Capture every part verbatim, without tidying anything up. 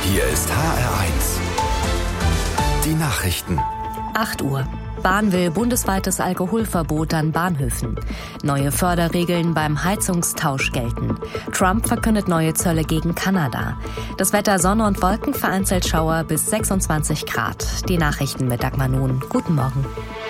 Hier ist H R eins. Die Nachrichten. acht Uhr. Bahn will bundesweites Alkoholverbot an Bahnhöfen. Neue Förderregeln beim Heizungstausch gelten. Trump verkündet neue Zölle gegen Kanada. Das Wetter Sonne und Wolken, vereinzelt Schauer bis sechsundzwanzig Grad. Die Nachrichten mit Dagmar Nun. Guten Morgen.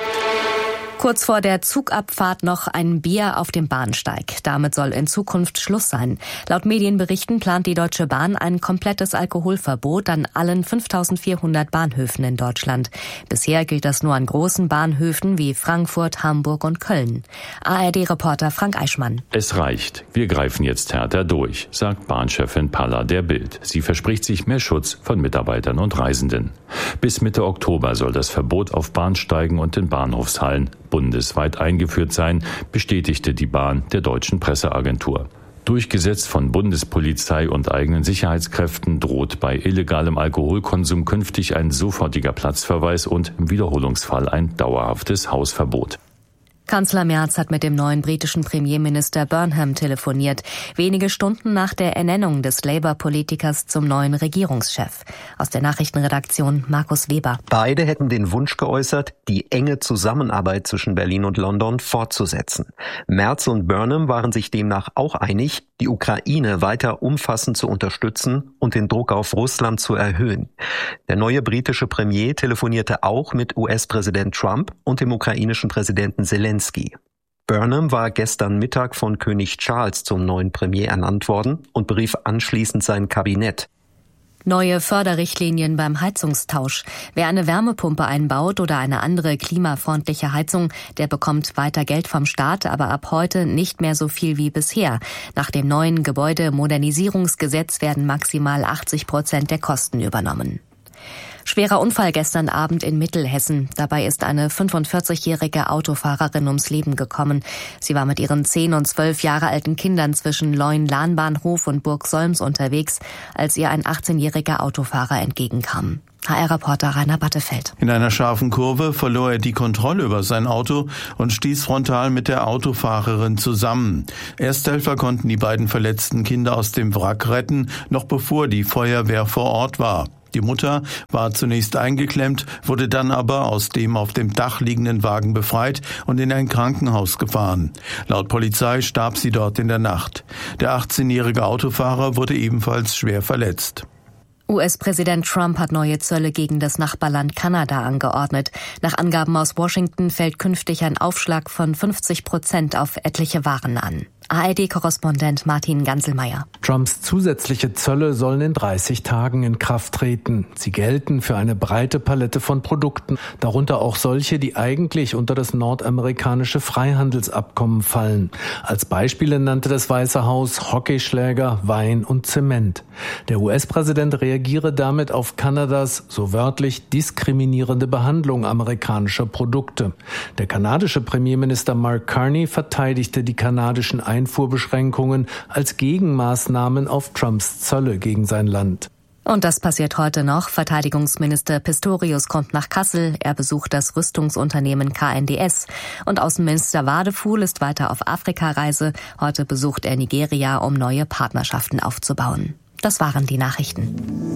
Kurz vor der Zugabfahrt noch ein Bier auf dem Bahnsteig. Damit soll in Zukunft Schluss sein. Laut Medienberichten plant die Deutsche Bahn ein komplettes Alkoholverbot an allen fünftausendvierhundert Bahnhöfen in Deutschland. Bisher gilt das nur an großen Bahnhöfen wie Frankfurt, Hamburg und Köln. A R D-Reporter Frank Eichmann. Es reicht. Wir greifen jetzt härter durch, sagt Bahnchefin Palla der Bild. Sie verspricht sich mehr Schutz von Mitarbeitern und Reisenden. Bis Mitte Oktober soll das Verbot auf Bahnsteigen und in Bahnhofshallen bundesweit eingeführt sein, bestätigte die Bahn der deutschen Presseagentur. Durchgesetzt von Bundespolizei und eigenen Sicherheitskräften droht bei illegalem Alkoholkonsum künftig ein sofortiger Platzverweis und im Wiederholungsfall ein dauerhaftes Hausverbot. Kanzler Merz hat mit dem neuen britischen Premierminister Burnham telefoniert, wenige Stunden nach der Ernennung des Labour-Politikers zum neuen Regierungschef. Aus der Nachrichtenredaktion Markus Weber. Beide hätten den Wunsch geäußert, die enge Zusammenarbeit zwischen Berlin und London fortzusetzen. Merz und Burnham waren sich demnach auch einig, die Ukraine weiter umfassend zu unterstützen und den Druck auf Russland zu erhöhen. Der neue britische Premier telefonierte auch mit U S-Präsident Trump und dem ukrainischen Präsidenten Zelensky. Burnham war gestern Mittag von König Charles zum neuen Premier ernannt worden und berief anschließend sein Kabinett. Neue Förderrichtlinien beim Heizungstausch. Wer eine Wärmepumpe einbaut oder eine andere klimafreundliche Heizung, der bekommt weiter Geld vom Staat, aber ab heute nicht mehr so viel wie bisher. Nach dem neuen Gebäudemodernisierungsgesetz werden maximal achtzig Prozent der Kosten übernommen. Schwerer Unfall gestern Abend in Mittelhessen. Dabei ist eine fünfundvierzigjährige Autofahrerin ums Leben gekommen. Sie war mit ihren zehn und zwölf Jahre alten Kindern zwischen Leun-Lahnbahnhof und Burg Solms unterwegs, als ihr ein achtzehnjähriger Autofahrer entgegenkam. H R-Reporter Rainer Battefeld. In einer scharfen Kurve verlor er die Kontrolle über sein Auto und stieß frontal mit der Autofahrerin zusammen. Ersthelfer konnten die beiden verletzten Kinder aus dem Wrack retten, noch bevor die Feuerwehr vor Ort war. Die Mutter war zunächst eingeklemmt, wurde dann aber aus dem auf dem Dach liegenden Wagen befreit und in ein Krankenhaus gefahren. Laut Polizei starb sie dort in der Nacht. Der achtzehnjährige Autofahrer wurde ebenfalls schwer verletzt. U S-Präsident Trump hat neue Zölle gegen das Nachbarland Kanada angeordnet. Nach Angaben aus Washington fällt künftig ein Aufschlag von fünfzig Prozent auf etliche Waren an. A R D-Korrespondent Martin Ganselmeier. Trumps zusätzliche Zölle sollen in dreißig Tagen in Kraft treten. Sie gelten für eine breite Palette von Produkten, darunter auch solche, die eigentlich unter das nordamerikanische Freihandelsabkommen fallen. Als Beispiele nannte das Weiße Haus Hockeyschläger, Wein und Zement. Der U S-Präsident reagiere damit auf Kanadas, so wörtlich, diskriminierende Behandlung amerikanischer Produkte. Der kanadische Premierminister Mark Carney verteidigte die kanadischen Einfuhrbeschränkungen als Gegenmaßnahmen auf Trumps Zölle gegen sein Land. Und das passiert heute noch. Verteidigungsminister Pistorius kommt nach Kassel. Er besucht das Rüstungsunternehmen K N D S. Und Außenminister Wadefuhl ist weiter auf Afrikareise. Heute besucht er Nigeria, um neue Partnerschaften aufzubauen. Das waren die Nachrichten.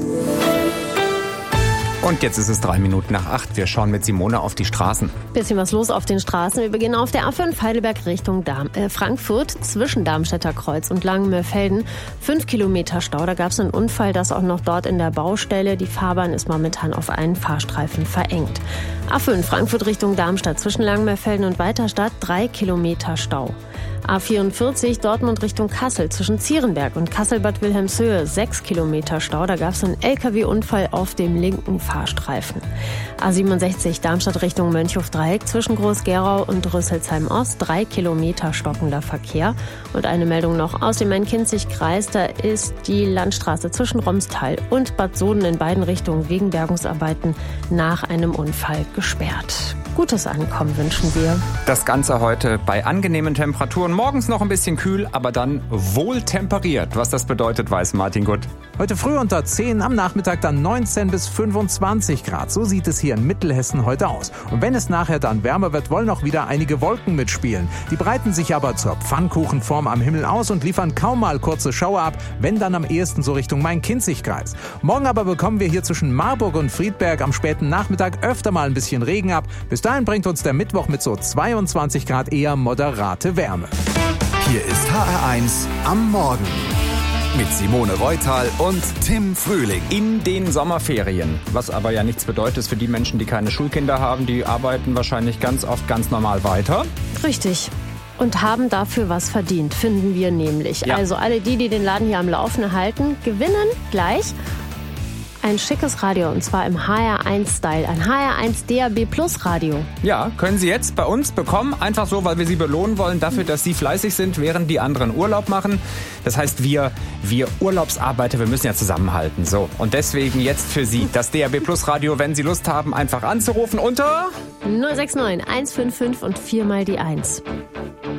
Und jetzt ist es drei Minuten nach acht. Wir schauen mit Simone auf die Straßen. Bisschen was los auf den Straßen. Wir beginnen auf der A fünf Heidelberg Richtung Darm, äh, Frankfurt zwischen Darmstädter Kreuz und Langenmörfelden. Fünf Kilometer Stau. Da gab es einen Unfall, das auch noch dort in der Baustelle. Die Fahrbahn ist momentan auf einen Fahrstreifen verengt. A fünf Frankfurt Richtung Darmstadt zwischen Langenmörfelden und Weiterstadt. Drei Kilometer Stau. A vierundvierzig Dortmund Richtung Kassel zwischen Zierenberg und Kassel-Bad Wilhelmshöhe. Sechs Kilometer Stau. Da gab es einen L K W-Unfall auf dem linken Fahrstreifen. A siebenundsechzig Darmstadt Richtung Mönchhof-Dreieck zwischen Groß-Gerau und Rüsselsheim-Ost. Drei Kilometer stockender Verkehr. Und eine Meldung noch aus dem Main-Kinzig-Kreis. Da ist die Landstraße zwischen Romstal und Bad Soden in beiden Richtungen wegen Bergungsarbeiten nach einem Unfall gesperrt. Gutes Ankommen wünschen wir. Das Ganze heute bei angenehmen Temperaturen. Morgens noch ein bisschen kühl, aber dann wohl temperiert. Was das bedeutet, weiß Martin Gutt. Heute früh unter zehn, am Nachmittag dann neunzehn bis fünfundzwanzig Grad. So sieht es hier in Mittelhessen heute aus. Und wenn es nachher dann wärmer wird, wollen auch wieder einige Wolken mitspielen. Die breiten sich aber zur Pfannkuchenform am Himmel aus und liefern kaum mal kurze Schauer ab, wenn dann am ehesten so Richtung Main-Kinzig-Kreis. Morgen aber bekommen wir hier zwischen Marburg und Friedberg am späten Nachmittag öfter mal ein bisschen Regen ab. Bis dahin bringt uns der Mittwoch mit so zweiundzwanzig Grad eher moderate Wärme. Hier ist H R eins am Morgen mit Simone Reutal und Tim Frühling. In den Sommerferien. Was aber ja nichts bedeutet für die Menschen, die keine Schulkinder haben. Die arbeiten wahrscheinlich ganz oft ganz normal weiter. Richtig. Und haben dafür was verdient, finden wir nämlich. Ja. Also alle die, die den Laden hier am Laufen halten, gewinnen gleich ein schickes Radio, und zwar im H R eins Style, ein H R eins D A B Plus Radio. Ja, können Sie jetzt bei uns bekommen, einfach so, weil wir Sie belohnen wollen dafür, dass Sie fleißig sind, während die anderen Urlaub machen. Das heißt, wir, wir Urlaubsarbeiter, wir müssen ja zusammenhalten. So, und deswegen jetzt für Sie das D A B Plus Radio, wenn Sie Lust haben, einfach anzurufen unter null sechs neun eins fünf fünf und viermal die eins.